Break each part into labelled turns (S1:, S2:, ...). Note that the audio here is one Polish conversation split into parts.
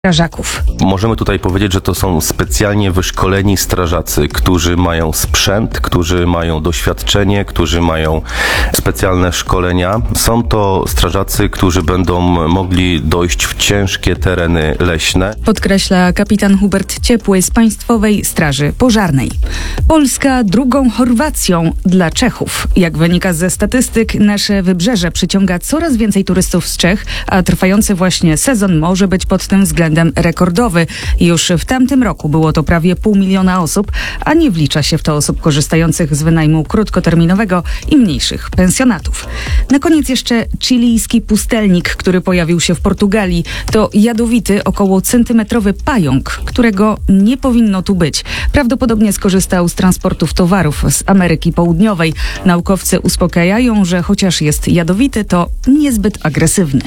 S1: strażaków.
S2: Możemy tutaj powiedzieć, że to są specjalnie wyszkoleni strażacy, którzy mają sprzęt, którzy mają doświadczenie, którzy mają specjalne szkolenia. Są to strażacy, którzy będą mogli dojść w ciężkie tereny leśne.
S1: Podkreśla kapitan Hubert Ciepły z Państwowej Straży Pożarnej. Polska drugą Chorwacją dla Czechów. Jak wynika ze statystyk, nasze wybrzeże przyciąga coraz więcej turystów z Czech, a trwający właśnie sezon może być pod tym względem rekordowy. Już w tamtym roku było to prawie 500 000 osób, a nie wlicza się w to osób korzystających z wynajmu krótkoterminowego i mniejszych pensjonatów. Na koniec jeszcze chilijski pustelnik, który pojawił się w Portugalii. To jadowity, około centymetrowy pająk, którego nie powinno tu być. Prawdopodobnie skorzystał z transportów towarów z Ameryki Południowej. Naukowcy uspokajają, że chociaż jest jadowity, to niezbyt agresywny.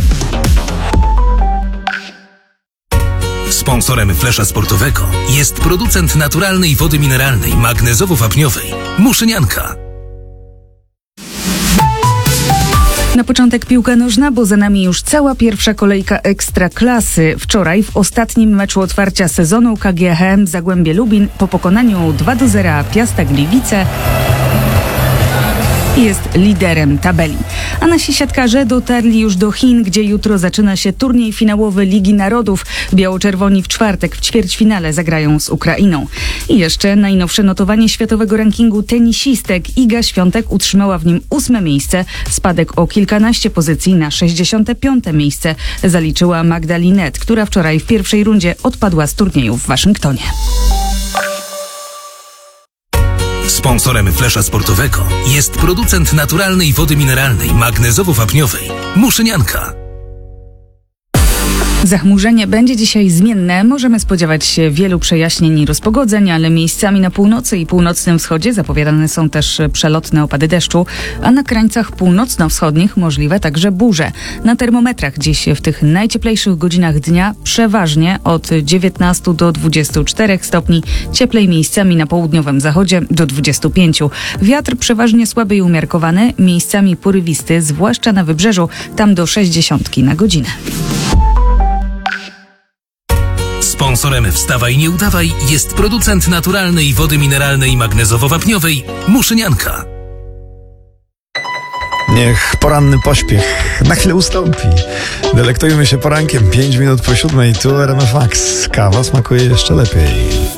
S3: Sponsorem Flesza Sportowego jest producent naturalnej wody mineralnej magnezowo-wapniowej Muszynianka.
S1: Na początek piłka nożna, bo za nami już cała pierwsza kolejka Ekstraklasy. Wczoraj w ostatnim meczu otwarcia sezonu KGHM Zagłębie Lubin po pokonaniu 2-0 Piasta Gliwice jest liderem tabeli. A nasi siatkarze dotarli już do Chin, gdzie jutro zaczyna się turniej finałowy Ligi Narodów. Biało-czerwoni w czwartek w ćwierćfinale zagrają z Ukrainą. I jeszcze najnowsze notowanie światowego rankingu tenisistek. Iga Świątek utrzymała w nim 8. miejsce. Spadek o kilkanaście pozycji na 65. miejsce zaliczyła Magda Linette, która wczoraj w pierwszej rundzie odpadła z turnieju w Waszyngtonie.
S3: Sponsorem Flesza Sportowego jest producent naturalnej wody mineralnej magnezowo-wapniowej Muszynianka.
S1: Zachmurzenie będzie dzisiaj zmienne. Możemy spodziewać się wielu przejaśnień i rozpogodzeń, ale miejscami na północy i północnym wschodzie zapowiadane są też przelotne opady deszczu, a na krańcach północno-wschodnich możliwe także burze. Na termometrach dziś w tych najcieplejszych godzinach dnia przeważnie od 19 do 24 stopni, cieplej miejscami na południowym zachodzie do 25. Wiatr przeważnie słaby i umiarkowany, miejscami porywisty, zwłaszcza na wybrzeżu, tam do 60 na godzinę.
S3: Sponsorem Wstawaj Nie Udawaj jest producent naturalnej wody mineralnej magnezowo-wapniowej Muszynianka.
S4: Niech poranny pośpiech na chwilę ustąpi. Delektujmy się porankiem 5 minut po 7. Tu RMF Max. Kawa smakuje jeszcze lepiej.